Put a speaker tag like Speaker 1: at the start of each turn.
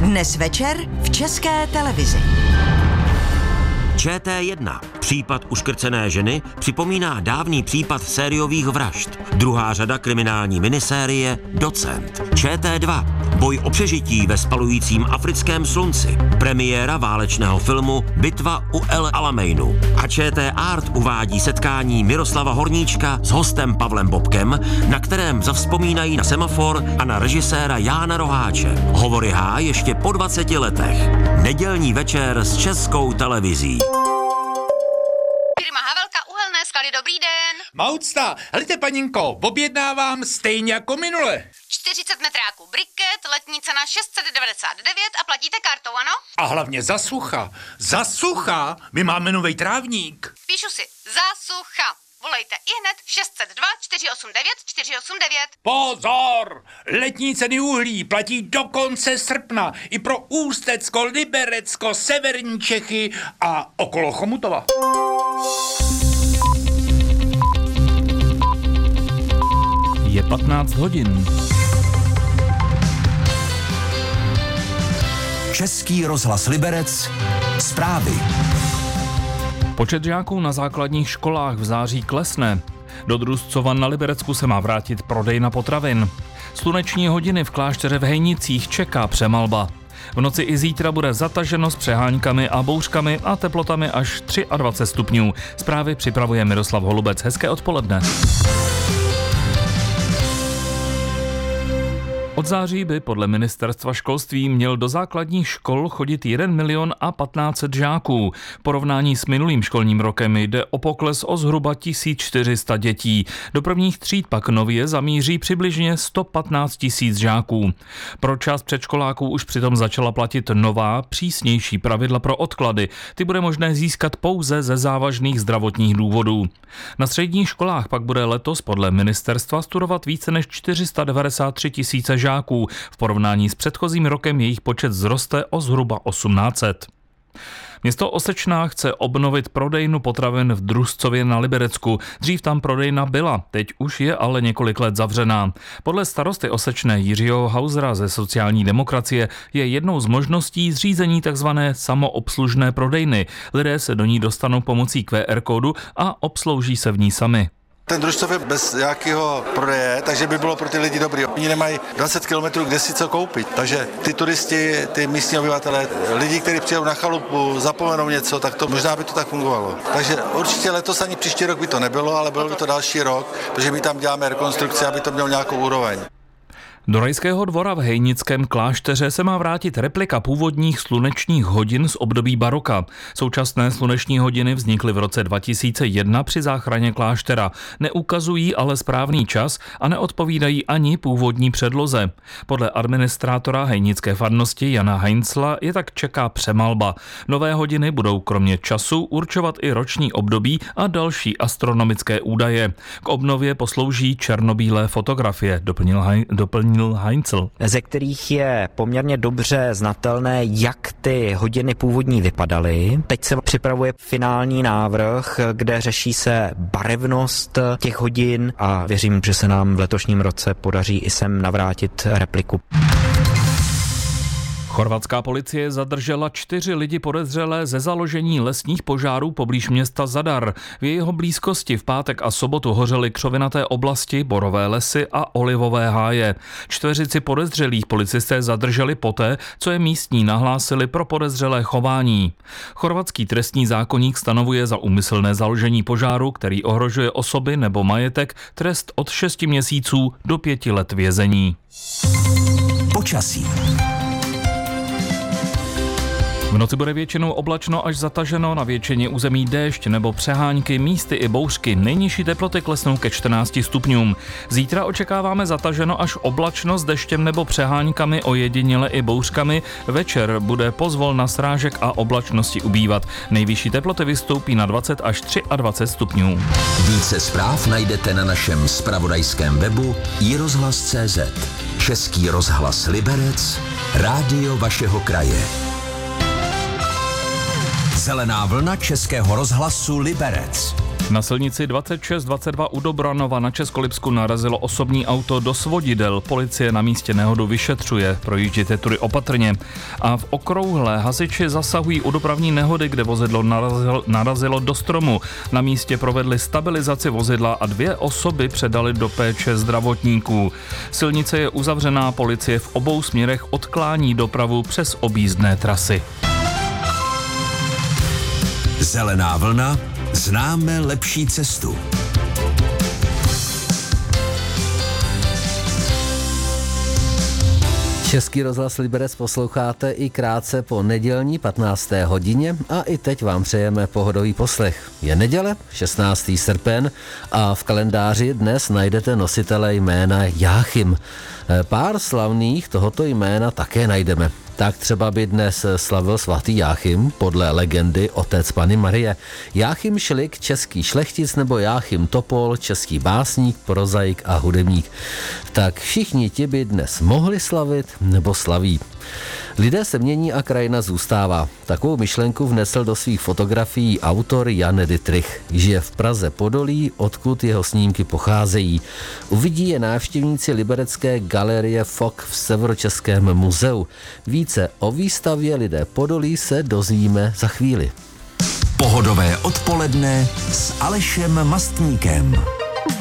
Speaker 1: Dnes večer v České televizi.
Speaker 2: ČT1. Případ uškrcené ženy připomíná dávný případ sériových vražd. Druhá řada kriminální minisérie Docent. ČT2. Boj o přežití ve spalujícím africkém slunci. Premiéra válečného filmu Bitva u El Alameinu. A ČT Art uvádí setkání Miroslava Horníčka s hostem Pavlem Bobkem, na kterém zavzpomínají na Semafor a na režiséra Jána Roháče. Hovory H ještě po 20 letech. Nedělní večer s Českou televizí.
Speaker 3: Firma Havelka Uhelné sklady, dobrý den.
Speaker 4: Maucta, helejte paninko, objednávám stejně jako minule.
Speaker 3: 40 metráků briket, letní cena 699 a platíte kartou, ano?
Speaker 4: A hlavně za sucha, my máme novej trávník.
Speaker 3: Píšu si, za sucha. Volejte ihned 602 489 489.
Speaker 4: Pozor! Letní ceny uhlí platí do konce srpna i pro Ústecko, Liberecko, severní Čechy a okolo Chomutova.
Speaker 5: Je 15 hodin.
Speaker 6: Český rozhlas Liberec. Zprávy.
Speaker 5: Počet žáků na základních školách v září klesne. Do Druzcova na Liberecku se má vrátit prodejna potravin. Sluneční hodiny v klášteře v Hejnicích čeká přemalba. V noci i zítra bude zataženo s přeháňkami a bouřkami a teplotami až 23 stupňů. Zprávy připravuje Miroslav Holubec. Hezké odpoledne. Od září by podle ministerstva školství měl do základních škol chodit 1 115 žáků. V porovnání s minulým školním rokem jde o pokles o zhruba 1400 dětí. Do prvních tříd pak nově zamíří přibližně 115 000 žáků. Pro část předškoláků už přitom začala platit nová, přísnější pravidla pro odklady. Ty bude možné získat pouze ze závažných zdravotních důvodů. Na středních školách pak bude letos podle ministerstva studovat více než 493 000 žáků. V porovnání s předchozím rokem jejich počet vzroste o zhruba 1800. Město Osečná chce obnovit prodejnu potravin v Druzcově na Liberecku. Dřív tam prodejna byla, teď už je ale několik let zavřená. Podle starosty Osečné Jiřího Hausera ze sociální demokracie je jednou z možností zřízení tzv. Samoobslužné prodejny. Lidé se do ní dostanou pomocí QR kódu a obslouží se v ní sami.
Speaker 7: Ten Družcov je bez nějakého prodeje, takže by bylo pro ty lidi dobrý. Oni nemají 20 kilometrů, kde si co koupit. Takže ty turisti, ty místní obyvatelé, lidi, kteří přijdou na chalupu, zapomenou něco, tak to možná by to tak fungovalo. Takže určitě letos ani příští rok by to nebylo, ale bylo by to další rok, protože my tam děláme rekonstrukci, aby to mělo nějakou úroveň.
Speaker 5: Do Rajského dvora v Hejnickém klášteře se má vrátit replika původních slunečních hodin z období baroka. Současné sluneční hodiny vznikly v roce 2001 při záchraně kláštera. Neukazují ale správný čas a neodpovídají ani původní předloze. Podle administrátora Hejnické farnosti Jana Heinzla je tak čeká přemalba. Nové hodiny budou kromě času určovat i roční období a další astronomické údaje. K obnově poslouží černobílé fotografie, doplnil Heinzel.
Speaker 8: Ze kterých je poměrně dobře znatelné, jak ty hodiny původní vypadaly. Teď se připravuje finální návrh, kde řeší se barevnost těch hodin a věřím, že se nám v letošním roce podaří i sem navrátit repliku.
Speaker 5: Chorvatská policie zadržela 4 lidi podezřelé ze založení lesních požárů poblíž města Zadar. V jeho blízkosti v pátek a sobotu hořely křovinaté oblasti, borové lesy a olivové háje. 4 podezřelých policisté zadrželi poté, co je místní nahlásili pro podezřelé chování. Chorvatský trestní zákoník stanovuje za úmyslné založení požáru, který ohrožuje osoby nebo majetek, trest od 6 měsíců do 5 let vězení.
Speaker 6: Počasí.
Speaker 5: V noci bude většinou oblačno až zataženo, na většině území déšť nebo přehánky, místy i bouřky. Nejnižší teploty klesnou ke 14 stupňům. Zítra očekáváme zataženo až oblačno s deštěm nebo přeháňkami, ojediněle i bouřkami. Večer bude pozvolna srážek a oblačnosti ubývat. Nejvyšší teploty vystoupí na 20 až 23 stupňů.
Speaker 6: Více zpráv najdete na našem zpravodajském webu iRozhlas.cz. Český rozhlas Liberec, rádio vašeho kraje. Zelená vlna Českého rozhlasu Liberec.
Speaker 5: Na silnici 2622 u Dobranova na Českolipsku narazilo osobní auto do svodidel. Policie na místě nehodu vyšetřuje, projížděte tudy opatrně. A v Okrouhlé hasiči zasahují u dopravní nehody, kde vozidlo narazilo do stromu. Na místě provedli stabilizaci vozidla a 2 osoby předali do péče zdravotníků. Silnice je uzavřená, policie v obou směrech odklání dopravu přes objízdné trasy.
Speaker 6: Zelená vlna, známe lepší cestu.
Speaker 9: Český rozhlas Liberec posloucháte i krátce po nedělní 15. hodině a i teď vám přejeme pohodový poslech. Je neděle, 16. srpen a v kalendáři dnes najdete nositele jména Jáchym. Pár slavných tohoto jména také najdeme. Tak třeba by dnes slavil svatý Jáchym, podle legendy otec Panny Marie. Jáchym Šlik, český šlechtic, nebo Jáchym Topol, český básník, prozaik a hudebník. Tak všichni ti by dnes mohli slavit nebo slaví. Lidé se mění a krajina zůstává. Takovou myšlenku vnesl do svých fotografií autor Jan Dittrich. Žije v Praze Podolí, odkud jeho snímky pocházejí. Uvidí je návštěvníci liberecké galerie FOK v Severočeském muzeu. Více o výstavě Lidé Podolí se dozvíme za chvíli.
Speaker 6: Pohodové odpoledne s Alešem Mastníkem.